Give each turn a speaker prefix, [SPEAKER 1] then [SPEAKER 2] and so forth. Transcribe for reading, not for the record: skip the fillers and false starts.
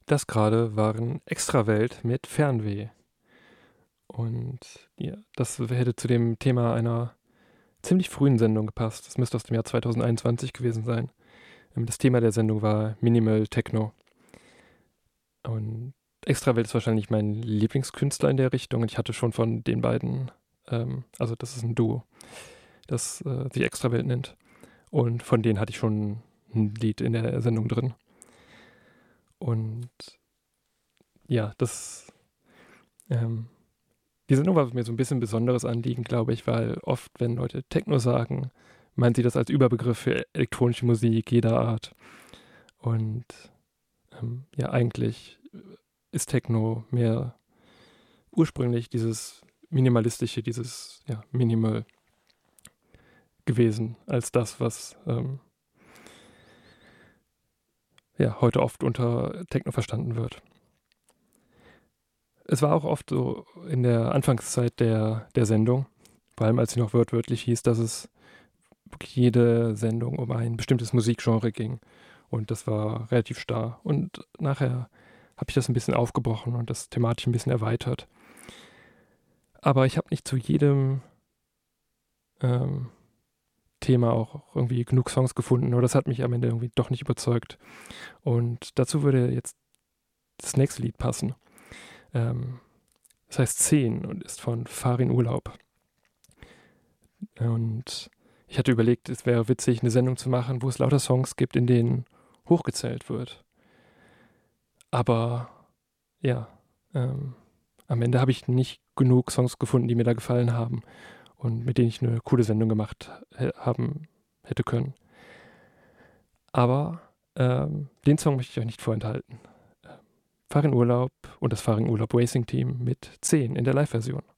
[SPEAKER 1] Das gerade waren Extrawelt mit Fernweh. Und ja, das hätte zu dem Thema einer ziemlich frühen Sendung gepasst. Das müsste aus dem Jahr 2021 gewesen sein. Das Thema der Sendung war Minimal Techno. Und Extrawelt ist wahrscheinlich mein Lieblingskünstler in der Richtung. Und ich hatte schon von den beiden, also das ist ein Duo, das sich Extrawelt nennt. Und von denen hatte ich schon ein Lied in der Sendung drin. Und ja, die Sendung war mir so ein bisschen ein besonderes Anliegen, glaube ich, weil oft, wenn Leute Techno sagen, meinen sie das als Überbegriff für elektronische Musik jeder Art. Und ja, eigentlich ist Techno mehr ursprünglich dieses Minimalistische, dieses Minimal gewesen, als das, was heute oft unter Techno verstanden wird. Es war auch oft so in der Anfangszeit der Sendung, vor allem als sie noch wörtlich hieß, dass es wirklich jede Sendung um ein bestimmtes Musikgenre ging. Und das war relativ starr. Und nachher habe ich das ein bisschen aufgebrochen und das thematisch ein bisschen erweitert. Aber ich habe nicht zu jedem Thema auch irgendwie genug Songs gefunden. Oder das hat mich am Ende irgendwie doch nicht überzeugt. Und dazu würde jetzt das nächste Lied passen. Das heißt 10 und ist von Farin Urlaub. Und ich hatte überlegt, es wäre witzig, eine Sendung zu machen, wo es lauter Songs gibt, in denen hochgezählt wird. Aber ja, am Ende habe ich nicht genug Songs gefunden, die mir da gefallen haben und mit denen ich eine coole Sendung gemacht haben hätte können. Aber den Song möchte ich euch nicht vorenthalten. Farin Urlaub und das Farin Urlaub Racing Team mit 10 in der Live-Version.